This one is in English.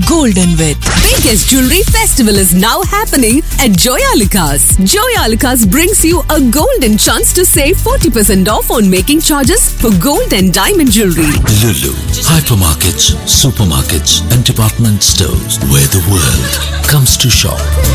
golden width. Biggest jewelry festival is now happening at Joyalukas. Joyalukas brings you a golden chance to save 40% off on making charges for gold and diamond jewelry. Lulu, hypermarkets, supermarkets and department stores where the world comes to shop.